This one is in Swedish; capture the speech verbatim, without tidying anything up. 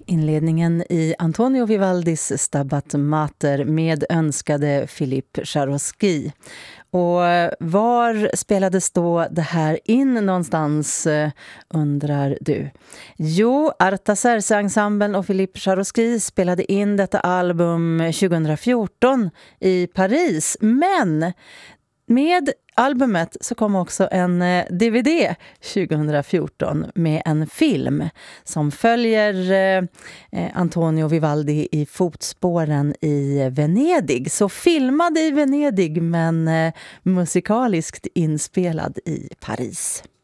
Inledningen i Antonio Vivaldis Stabat Mater med önskade Philippe Jaroussky. Och var spelades då det här in någonstans, undrar du? Jo, Artaserse-ensemblen och Philippe Jaroussky spelade in detta album tjugohundrafjorton i Paris. Men med albumet så kom också en D V D tjugohundrafjorton med en film som följer eh, Antonio Vivaldi i fotspåren i Venedig. Så filmad i Venedig men eh, musikaliskt inspelad i Paris.